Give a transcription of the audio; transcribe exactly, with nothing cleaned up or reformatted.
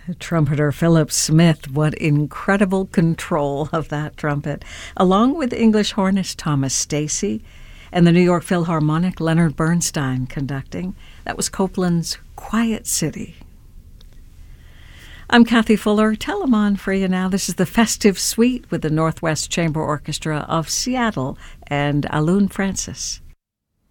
Trumpeter Philip Smith, what incredible control of that trumpet, along with English hornist Thomas Stacy and the New York Philharmonic Leonard Bernstein conducting. That was Copland's Quiet City. I'm Kathy Fuller. Tell 'em on for you now. This is the Festive Suite with the Northwest Chamber Orchestra of Seattle and Alun Francis.